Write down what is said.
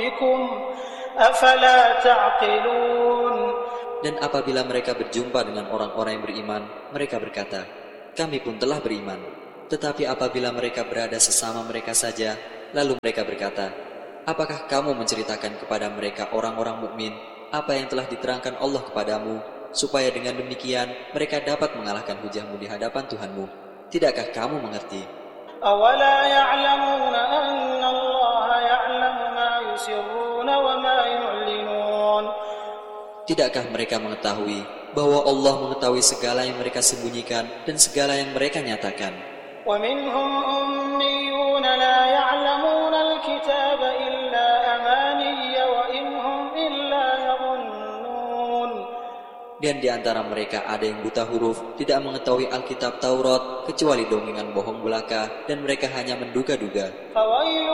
ربكم أفلا تعقلون. Dan apabila mereka berjumpa dengan orang-orang yang beriman, mereka berkata, kami pun telah beriman. Tetapi apabila mereka berada sesama mereka saja, lalu mereka berkata, apakah kamu menceritakan kepada mereka orang-orang mukmin apa yang telah diterangkan Allah kepadamu, supaya dengan demikian mereka dapat mengalahkan hujahmu di hadapan Tuhanmu? Tidakkah kamu mengerti? أولا يعلمون أن الله يعلم ما يسرون وما يعلنون. Tidakkah mereka mengetahui bahwa Allah mengetahui segala yang mereka sembunyikan dan segala yang mereka nyatakan? ومنهم أميون لا يعلمون الكتاب إلا أماني وإن هم إلا يظنون. Dan di antara mereka ada yang buta huruf, tidak mengetahui Alkitab Taurat kecuali dongengan bohong belaka, dan mereka hanya menduga-duga.